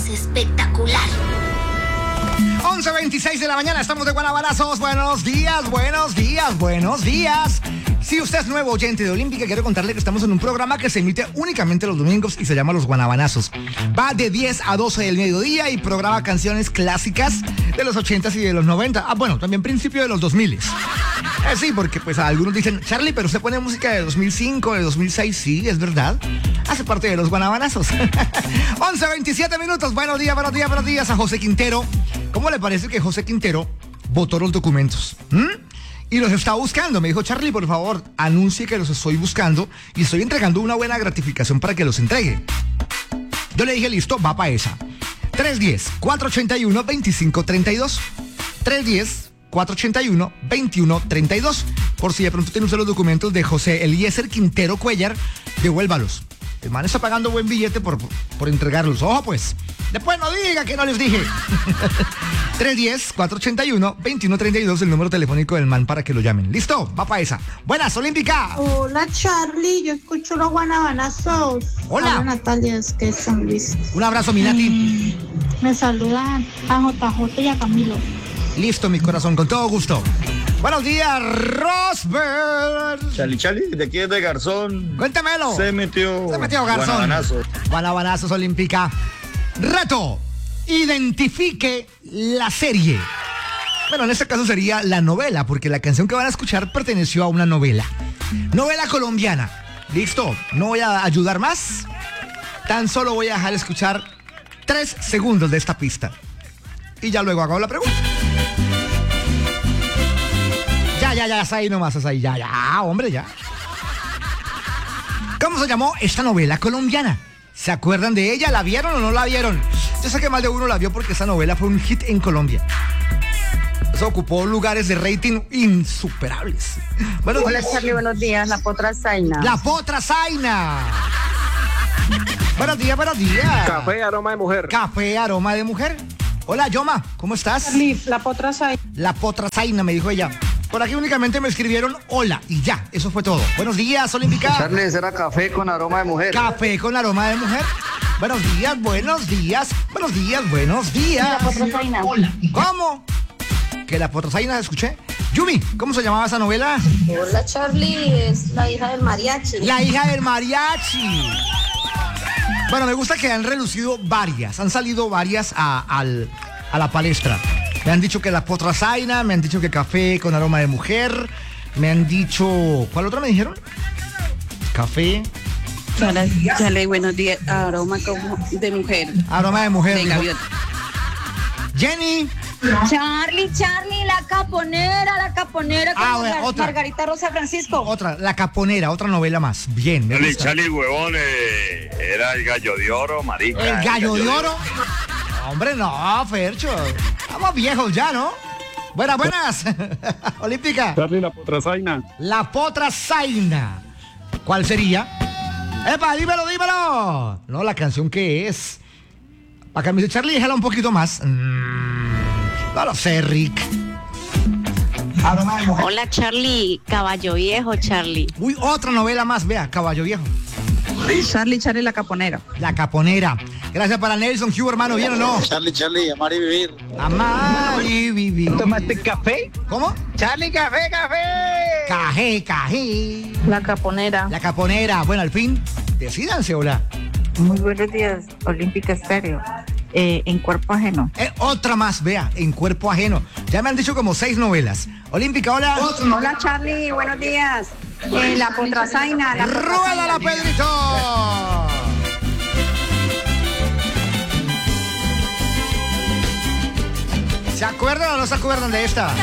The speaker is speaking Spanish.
espectacular. 11:26 de la mañana, estamos de Guanabanazos. Buenos días, buenos días, buenos días. Si usted es nuevo oyente de Olímpica, quiero contarle que estamos en un programa que se emite únicamente los domingos y se llama Los Guanabanazos. Va de 10 a 12 del mediodía y programa canciones clásicas de los 80s y de los 90. Bueno, también principio de los 2000s. Sí, porque pues algunos dicen, Charlie, pero usted pone música de 2005, de 2006. Sí, es verdad. Hace parte de Los Guanabanazos. 11:27 minutos. Buenos días, buenos días, buenos días a José Quintero. ¿Cómo le parece que José Quintero botó los documentos? Y los está buscando. Me dijo, Charlie, por favor, anuncie que los estoy buscando y estoy entregando una buena gratificación para que los entregue. Yo le dije, listo, va para esa. 310-481-2532. 310-481-2132. Por si de pronto tiene usted los documentos de José Eliezer Quintero Cuellar, devuélvalos. El man está pagando buen billete por entregarlos. Ojo pues. Después no diga que no les dije. 310-481-2132, el número telefónico del man para que lo llamen. ¿Listo? Va para esa. Buenas, Olímpica. Hola, Charlie. Yo escucho Los Guanabanazos. Hola. Hola, Natalia, es que es San Luis. Un abrazo, mi Nati. Me saludan a JJ y a Camilo. Listo, mi corazón, con todo gusto. Buenos días, Rosberg. Charlie, de aquí es de Garzón. Cuéntamelo. Se metió Garzón. Guanabanazos. Guanabanazos, Olímpica. Reto. Identifique la serie. Bueno, en este caso sería la novela, porque la canción que van a escuchar perteneció a una novela. Novela colombiana. ¿Listo? No voy a ayudar más. Tan solo voy a dejar escuchar 3 segundos de esta pista. Y ya luego hago la pregunta. Ya, es ahí nomás, es ahí, ya, hombre, ya. ¿Cómo se llamó esta novela colombiana? ¿Se acuerdan de ella? ¿La vieron o no la vieron? Yo sé que más de uno la vio porque esta novela fue un hit en Colombia. Eso ocupó lugares de rating insuperables. Hola, Charlie, buenos días. La Potra Zaina. La Potra Zaina. Buenos días, buenos días. Café, aroma de mujer. Café, aroma de mujer. Hola, Yoma, ¿cómo estás? Charlie, la Potra Zaina. La Potra Zaina, me dijo ella. Por aquí únicamente me escribieron hola y ya, eso fue todo. Buenos días, Olímpica. Charlie, será café con aroma de mujer. Café con aroma de mujer. Buenos días, buenos días, buenos días, buenos días. La Potra Zaina. Hola. ¿Cómo? ¿Que la Potra Zaina escuché? Yumi, ¿cómo se llamaba esa novela? Hola, Charlie, es la hija del mariachi. La hija del mariachi. Bueno, me gusta que han relucido varias, han salido varias a la palestra. Me han dicho que la Potra Zaina, me han dicho que café con aroma de mujer, me han dicho... ¿Cuál otra me dijeron? Café. Hola, Charlie, buenos días. Aroma como de mujer. Aroma de mujer. De gaviota. Jenny. Charlie, la caponera con otra. Margarita Rosa Francisco. Otra, La Caponera, otra novela más. Bien, me gusta. Charlie, huevón, era el gallo de oro, marica. ¿El gallo de oro? Hombre, no, Fercho. Estamos viejos ya, ¿no? Buenas. Olímpica. Charlie, la Potra Zaina. La Potra Zaina. ¿Cuál sería? ¡Epa, dímelo! No, la canción que es. Para que me dice Charlie, déjala un poquito más. No lo sé, Rick. Hola, Charlie, Caballo Viejo, Charlie. Uy, otra novela más, vea, Caballo Viejo. Charlie, la Caponera. La Caponera. Gracias para Nelson Hugh, hermano, ¿bien o no? Charlie, amar y vivir. Amar y vivir. ¿Tomaste café? ¿Cómo? Charlie, café. Cajé. La Caponera. La Caponera. Bueno, al fin, decídanse, hola. Muy buenos días, Olímpica Estéreo. En cuerpo ajeno. Otra más, vea, En cuerpo ajeno. Ya me han dicho como 6 novelas. Olímpica, hola. Hola, Charlie, buenos días. La Potra Zaina. ¡Ruédala, Pedrito! ¿Se acuerdan o no se acuerdan de esta?